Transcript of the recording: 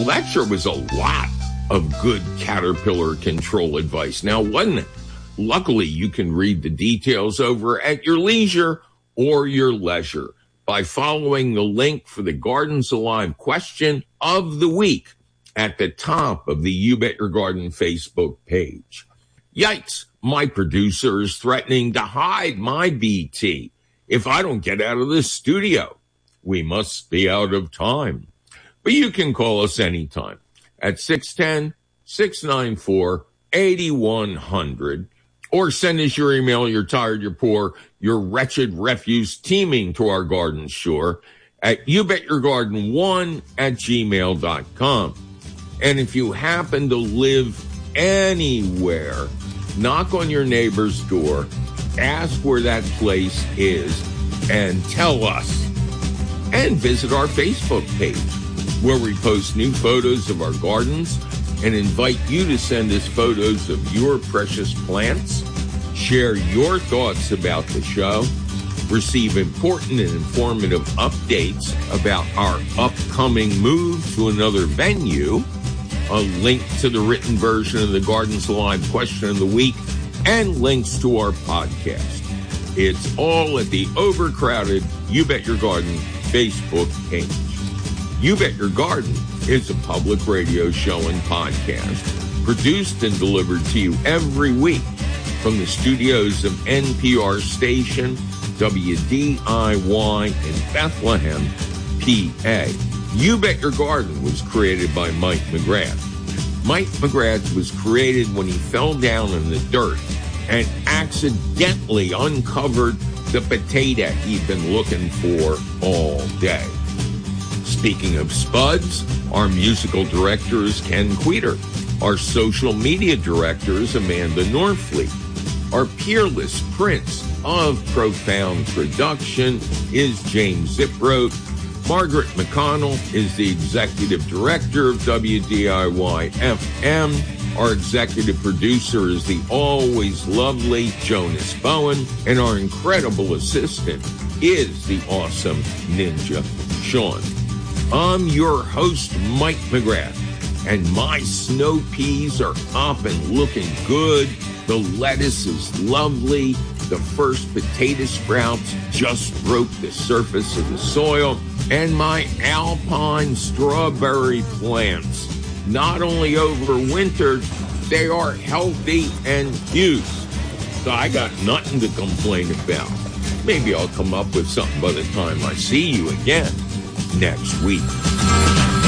Well, that sure was a lot of good caterpillar control advice, now wasn't it? Luckily, you can read the details over at your leisure or your leisure by following the link for the Gardens Alive question of the week at the top of the You Bet Your Garden Facebook page. Yikes, my producer is threatening to hide my BT if I don't get out of this studio. We must be out of time. But you can call us anytime at 610-694-8100 or send us your email, you're tired, you're poor, your wretched refuse teeming to our garden shore at youbetyourgarden1@gmail.com. And if you happen to live anywhere, knock on your neighbor's door, ask where that place is, and tell us. And visit our Facebook page, where we post new photos of our gardens and invite you to send us photos of your precious plants, share your thoughts about the show, receive important and informative updates about our upcoming move to another venue, a link to the written version of the Gardens Alive question of the week, and links to our podcast. It's all at the overcrowded You Bet Your Garden Facebook page. You Bet Your Garden is a public radio show and podcast produced and delivered to you every week from the studios of NPR station WDIY in Bethlehem, PA. You Bet Your Garden was created by Mike McGrath. Mike McGrath was created when he fell down in the dirt and accidentally uncovered the potato he'd been looking for all day. Speaking of spuds, our musical director is Ken Queter. Our social media director is Amanda Norfleet. Our peerless prince of profound production is James Ziproat. Margaret McConnell is the executive director of WDIY FM. Our executive producer is the always lovely Jonas Bowen. And our incredible assistant is the awesome Ninja Sean. I'm your host, Mike McGrath, and my snow peas are up and looking good. The lettuce is lovely. The first potato sprouts just broke the surface of the soil. And my alpine strawberry plants not only overwintered, they are healthy and huge. So I got nothing to complain about. Maybe I'll come up with something by the time I see you again next week.